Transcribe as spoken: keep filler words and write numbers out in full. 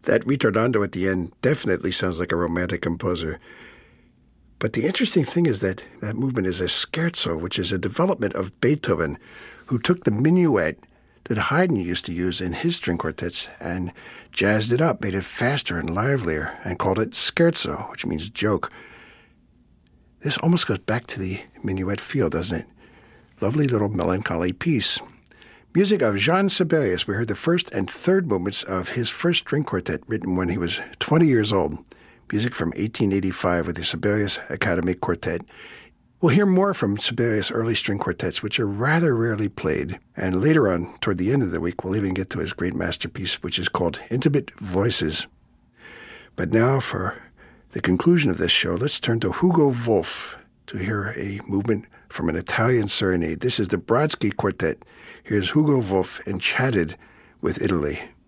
That ritardando at the end definitely sounds like a romantic composer. But the interesting thing is that that movement is a scherzo, which is a development of Beethoven, who took the minuet that Haydn used to use in his string quartets and jazzed it up, made it faster and livelier, and called it scherzo, which means joke. This almost goes back to the minuet feel, doesn't it? Lovely little melancholy piece. Music of Jean Sibelius. We heard the first and third movements of his first string quartet written when he was twenty years old. Music from eighteen eighty-five with the Sibelius Academy Quartet. We'll hear more from Sibelius' early string quartets, which are rather rarely played. And later on, toward the end of the week, we'll even get to his great masterpiece, which is called Intimate Voices. But now, for the conclusion of this show, let's turn to Hugo Wolf to hear a movement from an Italian serenade. This is the Brodsky Quartet. Here's Hugo Wolf, Enchanted with Italy.